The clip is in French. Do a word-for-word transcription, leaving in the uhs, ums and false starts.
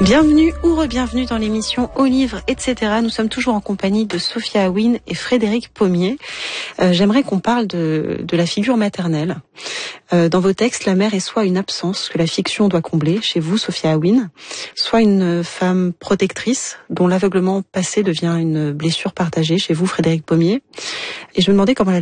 Bienvenue ou re-bienvenue dans l'émission Au livre, et cetera. Nous sommes toujours en compagnie de Sophia Aouine et Frédéric Pommier. Euh, j'aimerais qu'on parle de, de la figure maternelle. Euh, dans vos textes, la mère est soit une absence que la fiction doit combler, chez vous, Sophia Aouine, soit une femme protectrice dont l'aveuglement passé devient une blessure partagée, chez vous, Frédéric Pommier. Et je me demandais comment la